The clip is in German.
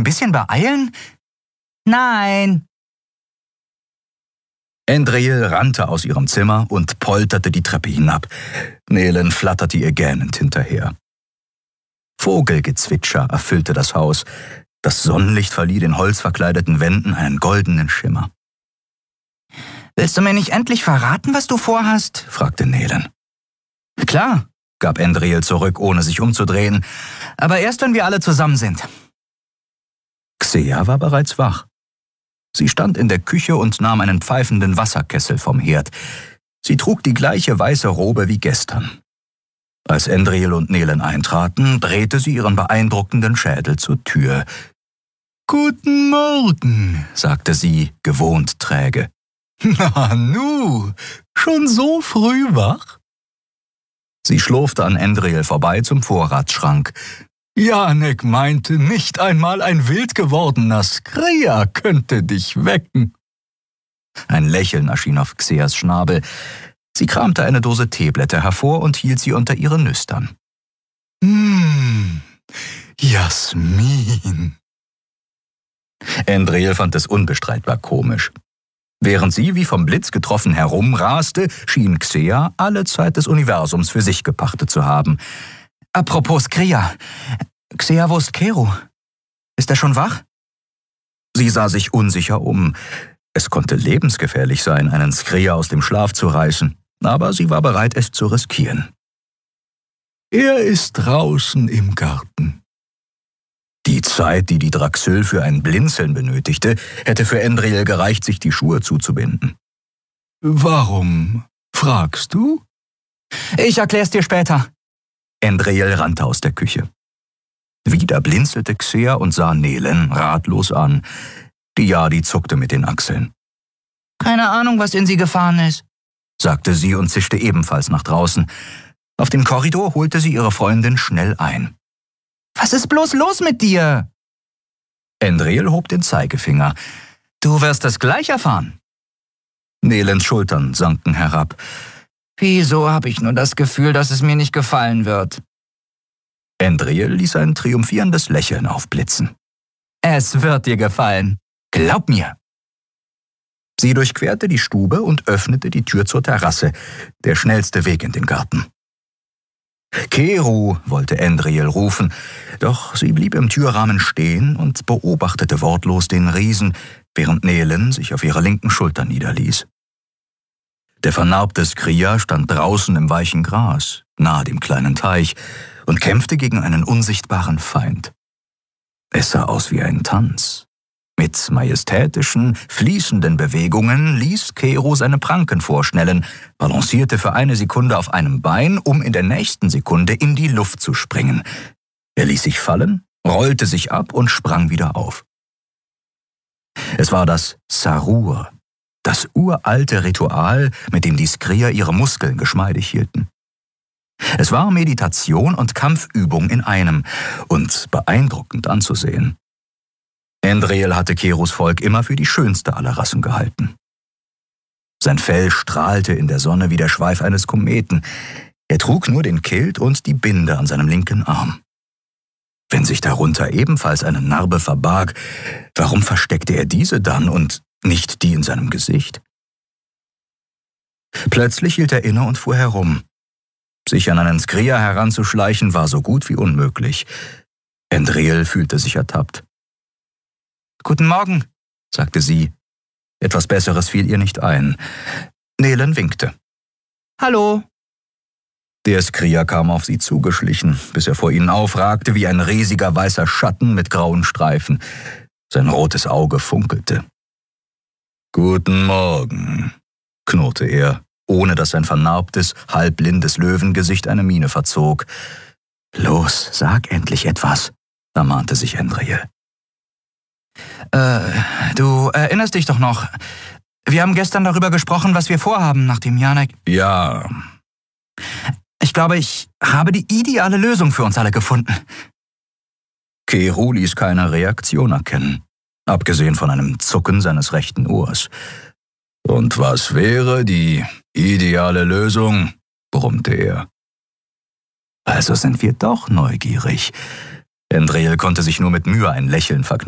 bisschen beeilen?« »Nein.« Endriel rannte aus ihrem Zimmer und polterte die Treppe hinab. Nelen flatterte ihr gähnend hinterher. Vogelgezwitscher erfüllte das Haus. Das Sonnenlicht verlieh den holzverkleideten Wänden einen goldenen Schimmer. »Willst du mir nicht endlich verraten, was du vorhast?« fragte Nelen. »Klar«, gab Endriel zurück, ohne sich umzudrehen, »aber erst, wenn wir alle zusammen sind.« Xea war bereits wach. Sie stand in der Küche und nahm einen pfeifenden Wasserkessel vom Herd. Sie trug die gleiche weiße Robe wie gestern. Als Endriel und Nelen eintraten, drehte sie ihren beeindruckenden Schädel zur Tür. »Guten Morgen«, sagte sie, gewohnt träge. »Na nu, schon so früh wach?« Sie schlurfte an Endriel vorbei zum Vorratsschrank. »Janek meinte, nicht einmal ein wild gewordener Skria könnte dich wecken.« Ein Lächeln erschien auf Xeas Schnabel. Sie kramte eine Dose Teeblätter hervor und hielt sie unter ihre Nüstern. Jasmin.« Endriel fand es unbestreitbar komisch. Während sie wie vom Blitz getroffen herumraste, schien Xea alle Zeit des Universums für sich gepachtet zu haben. »Apropos Skria, Xea, wo ist Kero? Ist er schon wach?« Sie sah sich unsicher um. Es konnte lebensgefährlich sein, einen Skria aus dem Schlaf zu reißen, aber sie war bereit, es zu riskieren. »Er ist draußen im Garten.« Die Zeit, die Draxyl für ein Blinzeln benötigte, hätte für Endriel gereicht, sich die Schuhe zuzubinden. »Warum fragst du?« »Ich erklär's dir später.« Endriel rannte aus der Küche. Wieder blinzelte Xea und sah Nelen ratlos an. Diadi zuckte mit den Achseln. »Keine Ahnung, was in sie gefahren ist«, sagte sie und zischte ebenfalls nach draußen. Auf dem Korridor holte sie ihre Freundin schnell ein. »Was ist bloß los mit dir?« Endriel hob den Zeigefinger. »Du wirst es gleich erfahren.« Nelens Schultern sanken herab. »Wieso habe ich nur das Gefühl, dass es mir nicht gefallen wird?« Endriel ließ ein triumphierendes Lächeln aufblitzen. »Es wird dir gefallen. Glaub mir.« Sie durchquerte die Stube und öffnete die Tür zur Terrasse, der schnellste Weg in den Garten. »Kero«, wollte Endriel rufen, doch sie blieb im Türrahmen stehen und beobachtete wortlos den Riesen, während Nelen sich auf ihrer linken Schulter niederließ. Der vernarbte Skria stand draußen im weichen Gras, nahe dem kleinen Teich, und kämpfte gegen einen unsichtbaren Feind. Es sah aus wie ein Tanz. Mit majestätischen, fließenden Bewegungen ließ Kero seine Pranken vorschnellen, balancierte für eine Sekunde auf einem Bein, um in der nächsten Sekunde in die Luft zu springen. Er ließ sich fallen, rollte sich ab und sprang wieder auf. Es war das Sarur, das uralte Ritual, mit dem die Skria ihre Muskeln geschmeidig hielten. Es war Meditation und Kampfübung in einem und beeindruckend anzusehen. Endriel hatte Keros Volk immer für die schönste aller Rassen gehalten. Sein Fell strahlte in der Sonne wie der Schweif eines Kometen. Er trug nur den Kilt und die Binde an seinem linken Arm. Wenn sich darunter ebenfalls eine Narbe verbarg, warum versteckte er diese dann und nicht die in seinem Gesicht? Plötzlich hielt er inne und fuhr herum. Sich an einen Skria heranzuschleichen war so gut wie unmöglich. Endriel fühlte sich ertappt. »Guten Morgen«, sagte sie. Etwas Besseres fiel ihr nicht ein. Nelen winkte. »Hallo.« Der Skria kam auf sie zugeschlichen, bis er vor ihnen aufragte wie ein riesiger weißer Schatten mit grauen Streifen. Sein rotes Auge funkelte. »Guten Morgen«, knurrte er, ohne dass sein vernarbtes, halbblindes Löwengesicht eine Miene verzog. »Los, sag endlich etwas«, ermahnte sich Endriel. Du erinnerst dich doch noch. Wir haben gestern darüber gesprochen, was wir vorhaben, nachdem Janek... »Ja.« »Ich glaube, ich habe die ideale Lösung für uns alle gefunden.« Kero ließ keine Reaktion erkennen, abgesehen von einem Zucken seines rechten Ohrs. »Und was wäre die ideale Lösung?«, brummte er. »Also sind wir doch neugierig.« Endriel konnte sich nur mit Mühe ein Lächeln verkneifen.